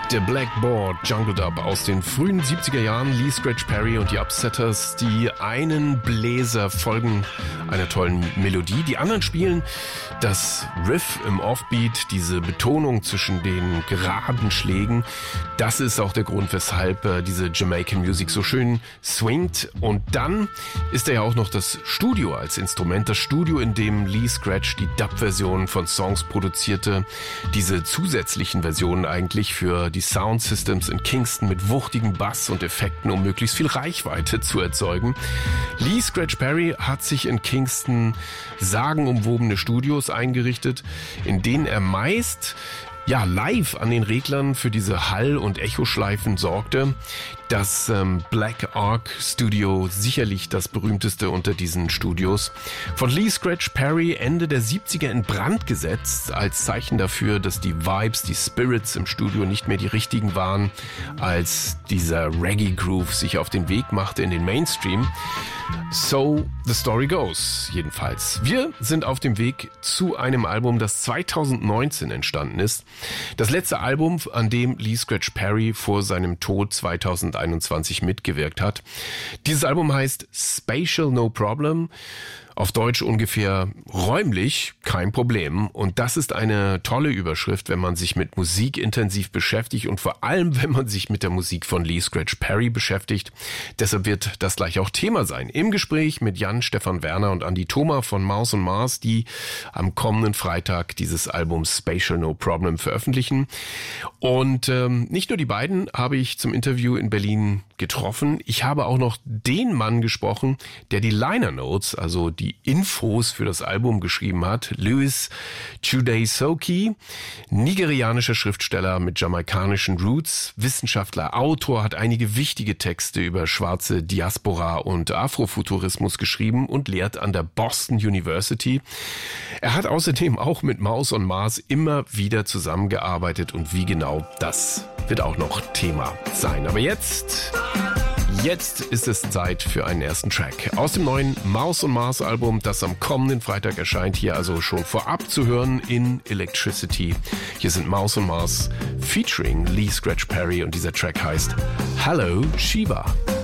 Der Blackboard Jungle Dub aus den frühen 70er Jahren, Lee Scratch Perry und die Upsetters, die einen Bläser folgen einer tollen Melodie, die anderen spielen das Riff im Offbeat, diese Betonung zwischen den geraden Schlägen. Das ist auch der Grund, weshalb diese Jamaican Music so schön swingt. Und dann ist ja auch noch das Studio als Instrument, das Studio, in dem Lee Scratch die Dub-Version von Songs produzierte, diese zusätzlichen Versionen eigentlich für die Sound Systems in Kingston mit wuchtigen Bass und Effekten, um möglichst viel Reichweite zu erzeugen. Lee Scratch Perry hat sich in Kingston sagenumwobene Studios eingerichtet, in denen er meist live an den Reglern für diese Hall- und Echoschleifen sorgte. Das Black Ark Studio, sicherlich das berühmteste unter diesen Studios. Von Lee Scratch Perry Ende der 70er in Brand gesetzt, als Zeichen dafür, dass die Vibes, die Spirits im Studio nicht mehr die richtigen waren, als dieser Reggae-Groove sich auf den Weg machte in den Mainstream. So the story goes, jedenfalls. Wir sind auf dem Weg zu einem Album, das 2019 entstanden ist. Das letzte Album, an dem Lee Scratch Perry vor seinem Tod 2021 mitgewirkt hat. Dieses Album heißt Spatial No Problem. Auf Deutsch ungefähr räumlich kein Problem. Und das ist eine tolle Überschrift, wenn man sich mit Musik intensiv beschäftigt und vor allem, wenn man sich mit der Musik von Lee Scratch Perry beschäftigt. Deshalb wird das gleich auch Thema sein. Im Gespräch mit Jan Stefan Werner und Andi Thoma von Maus und Mars, die am kommenden Freitag dieses Album Spatial No Problem veröffentlichen. Und nicht nur die beiden habe ich zum Interview in Berlin getroffen. Ich habe auch noch den Mann gesprochen, der die Liner Notes, also die Infos für das Album geschrieben hat. Louis Chude-Soki, nigerianischer Schriftsteller mit jamaikanischen Roots, Wissenschaftler, Autor, hat einige wichtige Texte über schwarze Diaspora und Afrofuturismus geschrieben und lehrt an der Boston University. Er hat außerdem auch mit Maus und Mars immer wieder zusammengearbeitet und wie genau, das wird auch noch Thema sein. Aber jetzt ist es Zeit für einen ersten Track aus dem neuen Maus und Mars Album, das am kommenden Freitag erscheint, hier also schon vorab zu hören in Electricity. Hier sind Maus und Mars featuring Lee Scratch Perry und dieser Track heißt Hello Shiva.